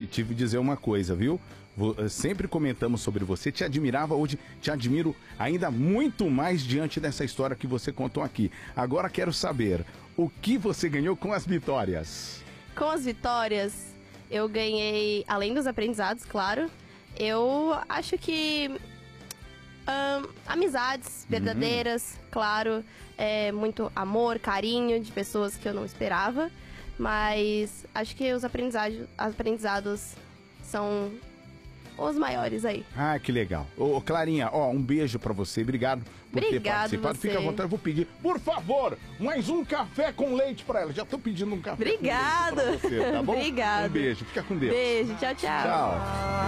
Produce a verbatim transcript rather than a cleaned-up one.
te dizer uma coisa, viu? Sempre comentamos sobre você, te admirava, hoje te admiro ainda muito mais diante dessa história que você contou aqui. Agora quero saber, o que você ganhou com as vitórias? Com as vitórias, eu ganhei, além dos aprendizados, claro, eu acho que hum, amizades verdadeiras, uhum. claro, é, muito amor, carinho de pessoas que eu não esperava, mas acho que os aprendizados, aprendizados são os maiores aí. Ah, que legal. Ô, Clarinha, ó, um beijo pra você. Obrigado por Obrigado ter participado. você. Fica à vontade, eu vou pedir, por favor, mais um café com leite pra ela. Já tô pedindo um café Obrigado. com leite pra você, tá bom? Obrigado. Um beijo, fica com Deus. Beijo, tchau, tchau. Tchau.